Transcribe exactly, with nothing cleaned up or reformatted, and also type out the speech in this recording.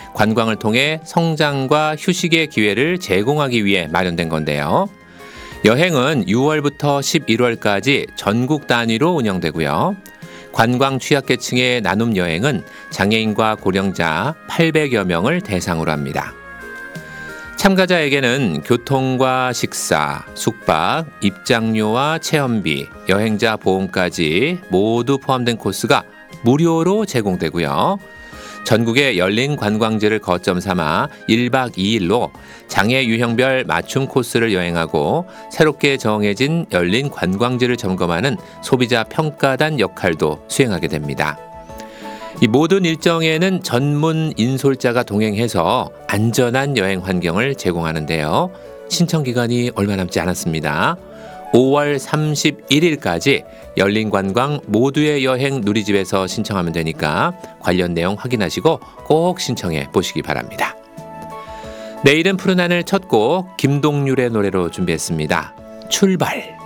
관광을 통해 성장과 휴식의 기회를 제공하기 위해 마련된 건데요. 여행은 유월부터 십일월까지 전국 단위로 운영되고요. 관광 취약계층의 나눔 여행은 장애인과 고령자 팔백여 명을 대상으로 합니다. 참가자에게는 교통과 식사, 숙박, 입장료와 체험비, 여행자 보험까지 모두 포함된 코스가 무료로 제공되고요. 전국의 열린 관광지를 거점 삼아 일 박 이 일로 장애 유형별 맞춤 코스를 여행하고 새롭게 정해진 열린 관광지를 점검하는 소비자 평가단 역할도 수행하게 됩니다. 이 모든 일정에는 전문 인솔자가 동행해서 안전한 여행 환경을 제공하는데요. 신청 기간이 얼마 남지 않았습니다. 오월 삼십일일까지 열린 관광 모두의 여행 누리집에서 신청하면 되니까 관련 내용 확인하시고 꼭 신청해 보시기 바랍니다. 내일은 푸른 하늘 첫 곡 김동률의 노래로 준비했습니다. 출발!